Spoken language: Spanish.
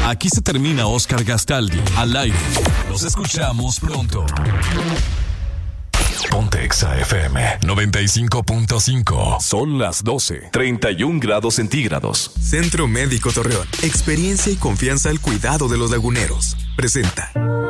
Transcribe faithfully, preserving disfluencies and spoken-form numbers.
Aquí se termina Oscar Gastaldi, al aire. Nos escuchamos pronto. Ponte Exa F M noventa y cinco punto cinco. Son las doce, treinta y un grados centígrados. Centro Médico Torreón. Experiencia y confianza al cuidado de los laguneros. Presenta.